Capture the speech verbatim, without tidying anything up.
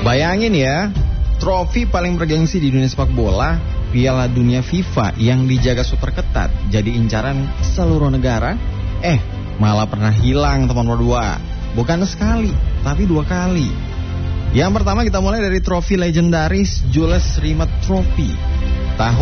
Bayangin ya, trofi paling bergengsi di dunia sepak bola, Piala Dunia FIFA yang dijaga super ketat, jadi incaran seluruh negara. Eh, malah pernah hilang teman berdua. Bukan sekali, tapi dua kali. Yang pertama kita mulai dari trofi legendaris Jules Rimet Trophy tahun